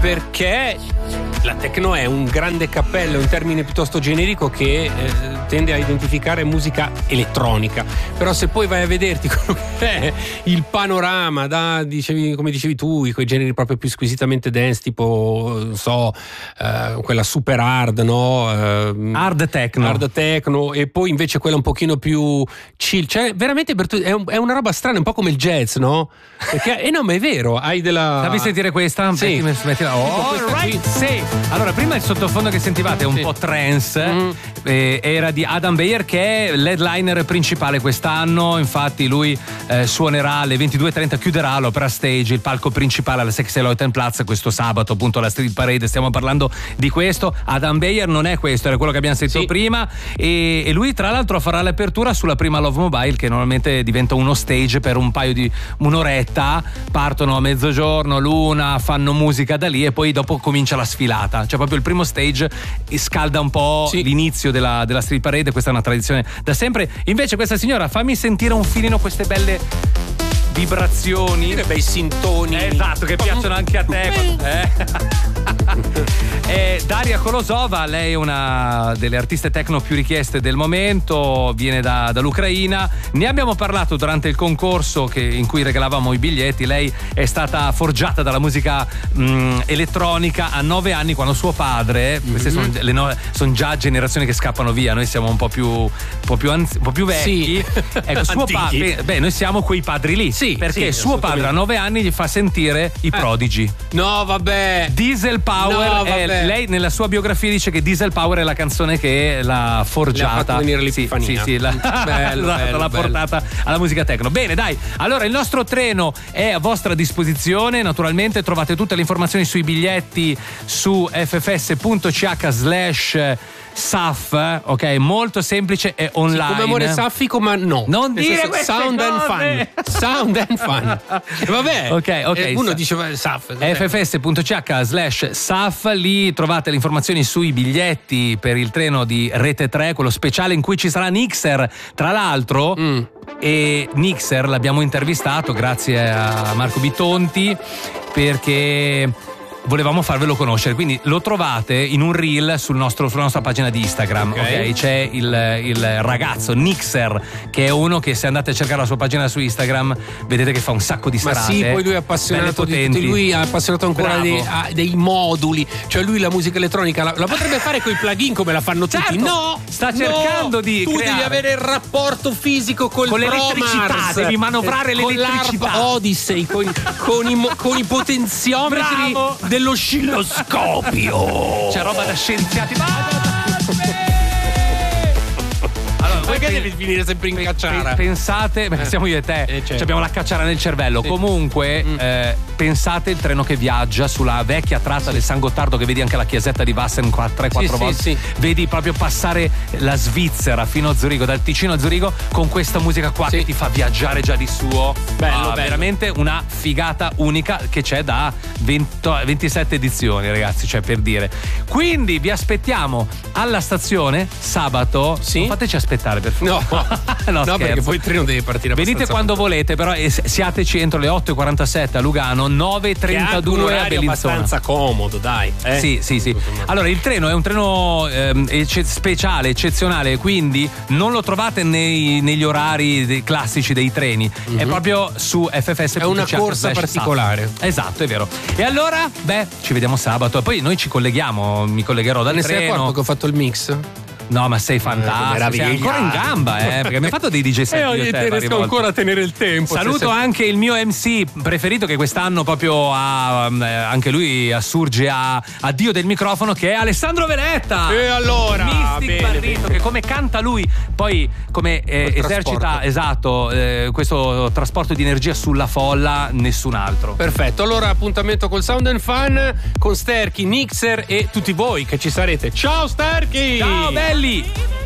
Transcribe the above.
perché la techno è un grande cappello, un termine piuttosto generico che tende a identificare musica elettronica. Però se poi vai a vederti quello che è il panorama come dicevi tu, quei generi proprio più squisitamente dance, tipo non so, quella super hard, no? Hard techno, e poi invece quella un pochino più chill, cioè veramente è una roba strana, un po' come il jazz, no? Perché no, ma è vero, hai della... Fammi sentire questa? Sì. Right. Sì. Allora, prima il sottofondo che sentivate è un po' trance, era di Adam Beyer, che è l'headliner principale quest'anno. Infatti lui suonerà alle 22:30, chiuderà l'Opera Stage, il palco principale alla Sechs-Leuten-Platz questo sabato, appunto alla Street Parade. Stiamo parlando di questo. Adam Beyer non è questo, era quello che abbiamo sentito prima, e lui tra l'altro farà l'apertura sulla prima Love Mobile, che normalmente diventa uno stage per un'oretta, partono a mezzogiorno, l'una, fanno musica da lì e poi dopo comincia la sfilata, cioè proprio il primo stage scalda un po' l'inizio della Street Parade. Questa è una tradizione da sempre. Invece questa signora, fammi sentire un filino queste belle vibrazioni, bei sintoni, esatto, che piacciono anche a te. Daria Kolosova, lei è una delle artiste techno più richieste del momento, viene dall'Ucraina. Ne abbiamo parlato durante il concorso in cui regalavamo i biglietti. Lei è stata forgiata dalla musica elettronica a 9 anni, quando suo padre, queste sono già generazioni che scappano via, noi siamo un po' più vecchi. Ecco, suo padre, noi siamo quei padri lì, perché suo padre a 9 anni gli fa sentire i Prodigy. No, vabbè. Diesel Power, lei nella sua biografia dice che Diesel Power è la canzone che l'ha forgiata, l'ha fatto venire l'epifania. L'ha portata alla musica techno. Bene, dai, allora il nostro treno è a vostra disposizione. Naturalmente trovate tutte le informazioni sui biglietti su ffs.ch/SAF, ok, molto semplice e online. Come amore saffico, ma no. Non dire queste sound cose. Sound and fun. Vabbè. Ok. Uno dice SAF. ffs.ch/SAF, lì trovate le informazioni sui biglietti per il treno di Rete 3, quello speciale in cui ci sarà Nixer, tra l'altro. E Nixer l'abbiamo intervistato grazie a Marco Bitonti, perché volevamo farvelo conoscere, quindi lo trovate in un reel sulla nostra pagina di Instagram, ok? C'è il ragazzo Nixer, che è uno che, se andate a cercare la sua pagina su Instagram, vedete che fa un sacco di serate. Ma sì, poi lui è appassionato lui è appassionato ancora dei moduli, cioè lui la musica elettronica la potrebbe fare coi plugin come la fanno tutti. No, sta cercando di tu devi avere il rapporto fisico con l'elettricità, devi manovrare l'elettricità, con Odyssey, con i potenziometri dello oscilloscopio. C'è roba da scienziati. Perché devi finire sempre in cacciara? Pensate, siamo io e te, abbiamo la cacciara nel cervello. Comunque, pensate il treno che viaggia sulla vecchia tratta del San Gottardo, che vedi anche la chiesetta di Wassen 3-4 volte. Vedi proprio passare la Svizzera fino a Zurigo, dal Ticino a Zurigo, con questa musica qua che ti fa viaggiare già di suo. Bello. Veramente una figata unica, che c'è da 27 edizioni, ragazzi, cioè, per dire. Quindi vi aspettiamo alla stazione sabato. Non fateci aspettare, per favore. No, perché poi il treno deve partire. Venite quando volete, però siateci entro le 8:47 a Lugano, 9:32 a Bellinzona. Abbastanza comodo, dai. Sì. Allora, il treno è un treno speciale, eccezionale, quindi non lo trovate negli orari classici dei treni. È proprio su FFS. È una corsa particolare. Esatto, è vero. E allora, ci vediamo sabato. E poi noi ci colleghiamo, mi collegherò dal treno. Ne sei accorto che ho fatto il mix? No, ma sei fantastico, sei ancora in gamba, perché mi hai fatto dei DJ set. Riesco ancora a tenere il tempo. Saluto anche il mio MC preferito, che quest'anno proprio anche lui assurge a dio del microfono, che è Alessandro Veletta. E allora Mystic Barrito, che come canta lui, poi come esercita questo trasporto di energia sulla folla, nessun altro. Perfetto, allora appuntamento col Sound and Fun con Sterky, Nixer e tutti voi che ci sarete. Ciao Sterky! Ciao belli!